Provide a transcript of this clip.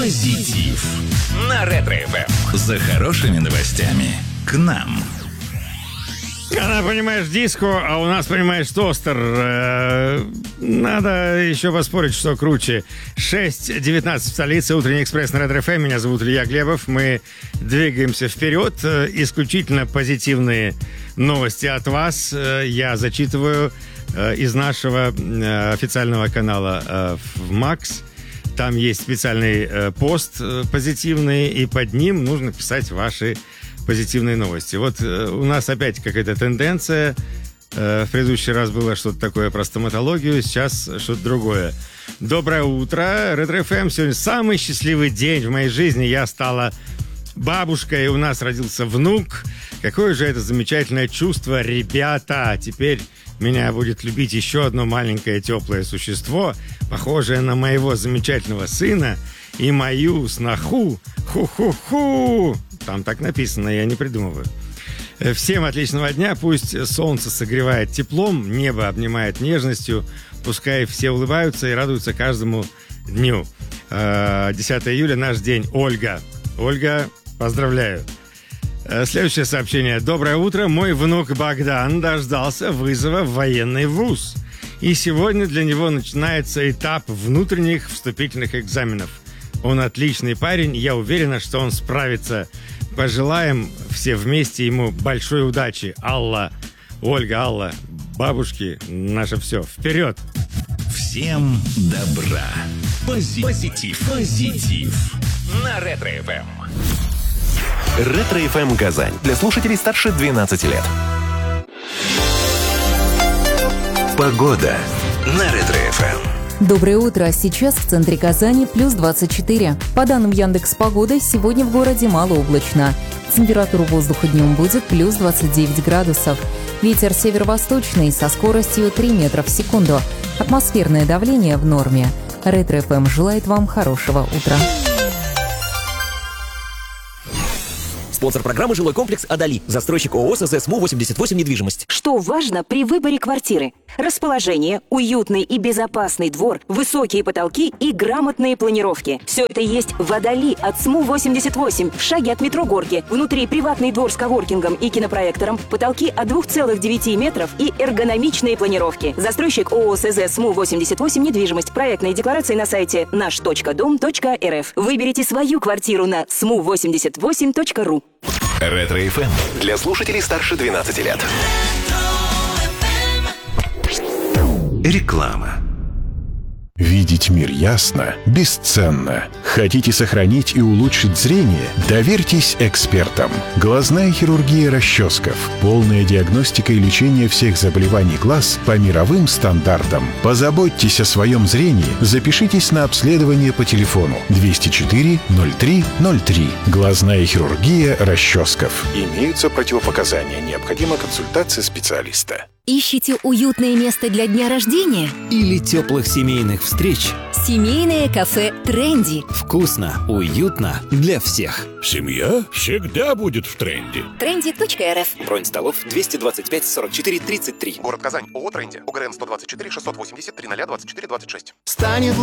Позитив на Ретро-ФМ. За хорошими новостями к нам. Она, понимаешь, диско, а у нас, понимаешь, тостер. Надо еще поспорить, что круче. 6:19 в столице. Утренний экспресс на Ретро-ФМ. Меня зовут Илья Глебов. Мы двигаемся вперед. Исключительно позитивные новости от вас. Я зачитываю из нашего официального канала в Макс. Там есть специальный пост позитивный, и под ним нужно писать ваши позитивные новости. Вот у нас опять какая-то тенденция. В предыдущий раз было что-то такое про стоматологию, сейчас что-то другое. Доброе утро, Ретро-ФМ. Сегодня самый счастливый день в моей жизни. Я стала бабушкой, у нас родился внук. Какое же это замечательное чувство, ребята! Теперь меня будет любить еще одно маленькое теплое существо, похожее на моего замечательного сына и мою сноху. Ху-ху-ху! Там так написано, я не придумываю. Всем отличного дня. Пусть солнце согревает теплом, небо обнимает нежностью. Пускай все улыбаются и радуются каждому дню. 10 июля наш день. Ольга. Ольга, поздравляю. Следующее сообщение. Доброе утро. Мой внук Богдан дождался вызова в военный вуз. И сегодня для него начинается этап внутренних вступительных экзаменов. Он отличный парень. Я уверена, что он справится. Пожелаем все вместе ему большой удачи. Алла, Ольга, Алла, бабушки, наше все. Вперед! Всем добра. Позитив. На Ретро-ФМ. Ретро-ФМ Казань. Для слушателей старше 12 лет. Погода на Ретро-ФМ. Доброе утро. Сейчас в центре Казани плюс 24. По данным Яндекс.Погоды, сегодня в городе малооблачно. Температура воздуха днем будет плюс 29 градусов. Ветер северо-восточный со скоростью 3 метра в секунду. Атмосферное давление в норме. Ретро-ФМ желает вам хорошего утра. Спонсор программы «Жилой комплекс Адали». Застройщик ООО СЗ СМУ-88 «Недвижимость». Что важно при выборе квартиры? Расположение, уютный и безопасный двор, высокие потолки и грамотные планировки. Все это есть в Адали от СМУ-88 в шаге от метро Горки. Внутри приватный двор с коворкингом и кинопроектором, потолки от 2,9 метров и эргономичные планировки. Застройщик ООО СЗ СМУ-88 «Недвижимость». Проектные декларации на сайте наш.дом.рф. Выберите свою квартиру на smu88.ru. Ретро-ФМ. Для слушателей старше 12 лет. Реклама. Видеть мир ясно бесценно. Хотите сохранить и улучшить зрение? Доверьтесь экспертам. Глазная хирургия расческов. Полная диагностика и лечение всех заболеваний глаз по мировым стандартам. Позаботьтесь о своем зрении. Запишитесь на обследование по телефону 204 03 03. Глазная хирургия расческов. Имеются противопоказания. Необходима консультация специалиста. Ищите уютное место для дня рождения? Или теплых семейных встреч? Семейное кафе «Тренди». Вкусно, уютно для всех. Семья всегда будет в тренде. Trendy.rf. Бронь столов 225 44 33. Город Казань. ООО «Тренди». УГРН 124 680 3024 26. Станет